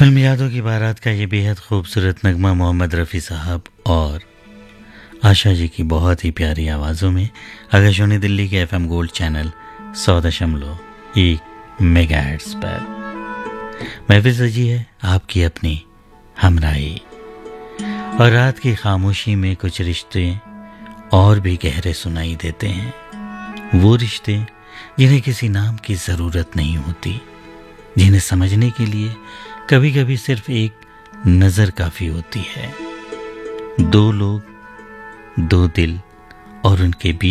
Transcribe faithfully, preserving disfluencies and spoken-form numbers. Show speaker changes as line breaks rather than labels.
Film यादों की बारात का ये बेहद खूबसूरत नगमा मोहम्मद रफ़ी साहब और आशा जी की बहुत ही प्यारी आवाज़ों में आकाशवाणी दिल्ली के एफएम गोल्ड चैनल सौ दशमलव एक मेगाहर्ट्ज़ पर महफिल सजी है आपकी अपनी हमराही। और रात की खामोशी में कुछ रिश्ते और भी गहरे सुनाई देते हैं। वो रिश्ते जिन्हें किसी नाम की ज़रूरत नहीं होती, जिन्हें समझने के लिए कभी कभी सिर्फ एक नज़र काफ़ी होती है। दो लोग, दो दिल और उनके बीच